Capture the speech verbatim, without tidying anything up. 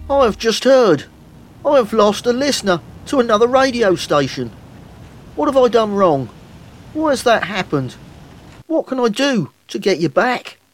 I have just heard. I have lost a listener to another radio station. What have I done wrong? Why has that happened? What can I do to get you back?